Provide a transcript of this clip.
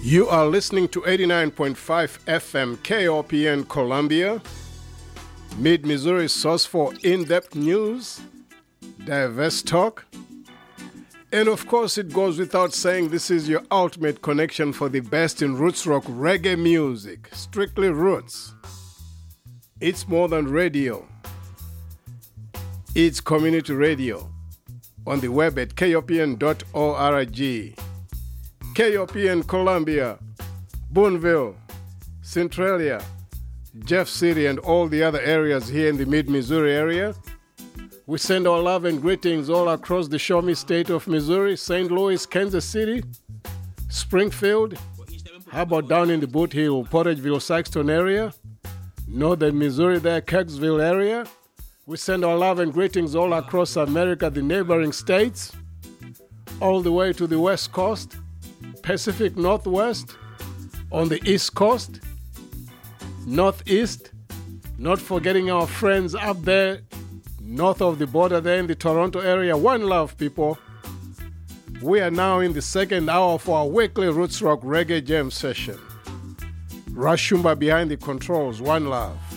You are listening to 89.5 FM KOPN Columbia, Mid-Missouri's source for in-depth news, diverse talk, and of course it goes without saying this is your ultimate connection for the best in roots rock reggae music, strictly roots. It's more than radio. It's community radio on the web at kopn.org. KOPN Columbia, Boonville, Centralia, Jeff City, and all the other areas here in the Mid-Missouri area. We send our love and greetings all across the Show Me State of Missouri, St. Louis, Kansas City, Springfield. How about down in the Boot Hill, Portageville, Saxton area, Northern Missouri there, Kirksville area. We send our love and greetings all across America, the neighboring states, all the way to the West Coast, Pacific Northwest, on the East Coast, Northeast, not forgetting our friends up there, north of the border there in the Toronto area. One love, people. We are now in the second hour for our weekly Roots Rock Reggae Jam session. Rashumba behind the controls, one love.